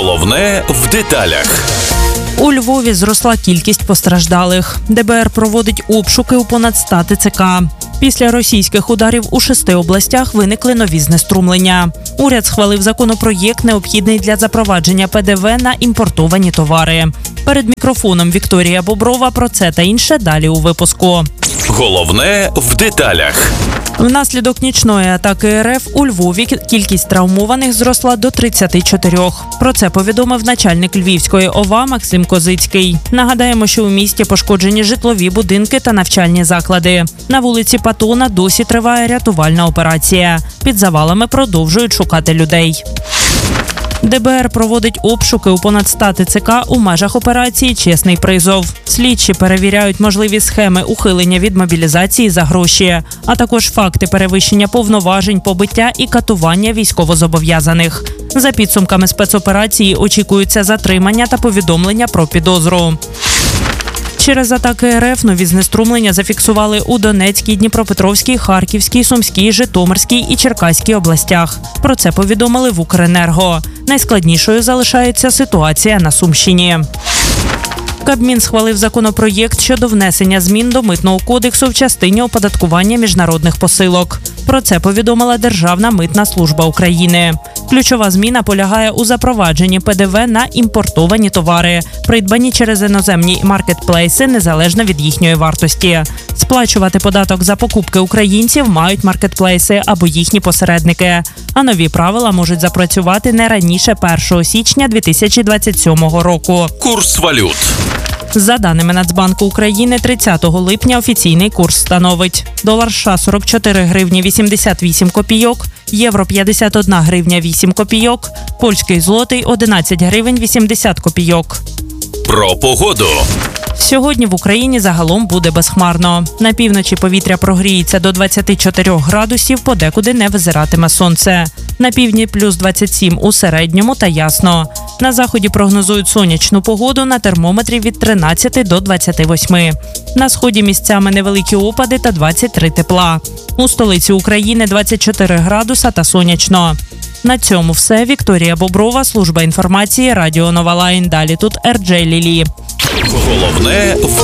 Головне в деталях. У Львові зросла кількість постраждалих. ДБР проводить обшуки у понад 100 ТЦК. Після російських ударів у 6 областях виникли нові знеструмлення. Уряд схвалив законопроєкт, необхідний для запровадження ПДВ на імпортовані товари. Перед мікрофоном Вікторія Боброва. Про це та інше далі у випуску. Головне в деталях. Внаслідок нічної атаки РФ у Львові кількість травмованих зросла до 34. Про це повідомив начальник Львівської ОВА Максим Козицький. Нагадаємо, що у місті пошкоджені житлові будинки та навчальні заклади. На вулиці Патона досі триває рятувальна операція. Під завалами продовжують шукати людей. ДБР проводить обшуки у понад 100 ТЦК у межах операції «Чесний призов». Слідчі перевіряють можливі схеми ухилення від мобілізації за гроші, а також факти перевищення повноважень, побиття і катування військовозобов'язаних. За підсумками спецоперації очікується затримання та повідомлення про підозру. Через атаки РФ нові знеструмлення зафіксували у Донецькій, Дніпропетровській, Харківській, Сумській, Житомирській і Черкаській областях. Про це повідомили в Укренерго. Найскладнішою залишається ситуація на Сумщині. Кабмін схвалив законопроєкт щодо внесення змін до Митного кодексу в частині оподаткування міжнародних посилок. Про це повідомила Державна митна служба України. Ключова зміна полягає у запровадженні ПДВ на імпортовані товари, придбані через іноземні маркетплейси незалежно від їхньої вартості. Сплачувати податок за покупки українців мають маркетплейси або їхні посередники. А нові правила можуть запрацювати не раніше 1 січня 2027 року. Курс валют. За даними Нацбанку України, 30 липня офіційний курс становить: долар США – 44 гривні 88 копійок, євро – 51 гривня 8 копійок, польський злотий – 11 гривень 80 копійок. Про погоду. Сьогодні в Україні загалом буде безхмарно. На півночі повітря прогріється до 24 градусів, подекуди не визиратиме сонце. На півдні плюс 27 у середньому та ясно. На заході прогнозують сонячну погоду, на термометрі від 13 до 28. На сході місцями невеликі опади та 23 тепла. У столиці України 24 градуса та сонячно. На цьому все. Вікторія Боброва, служба інформації, Радіо Нова Лайн. Далі тут Ерджей Лілі. Головне в